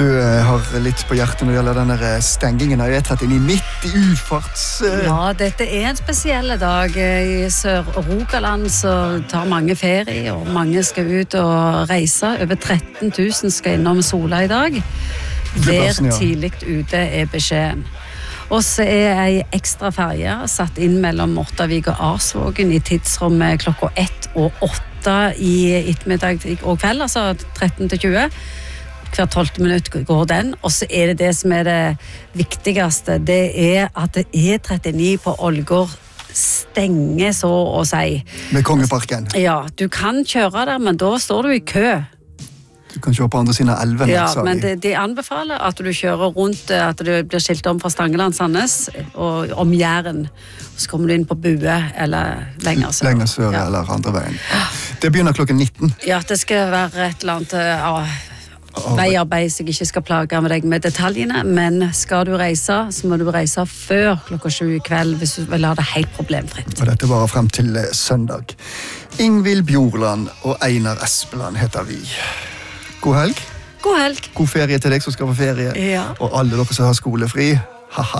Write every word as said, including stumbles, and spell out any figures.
Du eh, har litt på hjertet når det gjelder denne stengingen av E trettini midt i utfarts... Eh. Ja, dette er en spesiell dag. I Sør-Rogaland så tar mange ferie, og mange skal ut og reise. Over tretten tusen skal innom Sola i dag. Vær tidlig ute er beskjeden. Og så er ei ekstra ferje satt inn mellom Mortavik og Arsvågen i tidsrommet klokka ett og åtte i ettermiddag og kveld, altså tretten til tjue. Hver tolvte minutt går den, og så er det det som er det viktigste, det er at det E trettini på Ålgård stenger så å si. Med Kongeparken? Ja, du kan kjøre der, men da står du i kø. Du kan kjøre på andre siden av elven. Ja, men de, de anbefaler at du kjører rundt, at du blir skilt om fra Stangeland, Sandnes, og om Jæren. Så kommer du inn på Bue, eller lenger sør. Lenger sør, ja. Eller andre veien. Det begynner klokken nitten. Ja, det skal være et eller annet ja, veiarbeid, så jeg ikke skal plage med deg med detaljene, men skal du reise, så må du reise før klokka sju i kveld, hvis du vil ha det helt problemfritt. Og dette varer frem til søndag. Ingvild Bjorland og Einar Espeland heter vi. God helg. God helg. God ferie til deg som skal på ferie. Ja. Og alle dere som har skolefri. Haha.